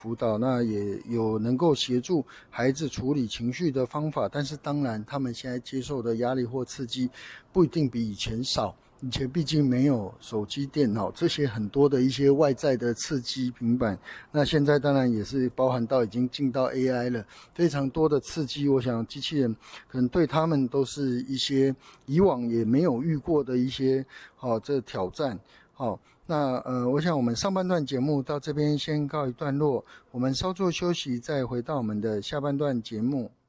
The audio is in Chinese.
辅导，那也有能够协助孩子处理情绪的方法，但是当然他们现在接受的压力或刺激不一定比以前少。以前毕竟没有手机、电脑这些很多的一些外在的刺激，平板，那现在当然也是包含到已经进到 AI 了，非常多的刺激，我想机器人可能对他们都是一些以往也没有遇过的一些这挑战。好，那我想我们上半段节目到这边先告一段落，我们稍作休息，再回到我们的下半段节目。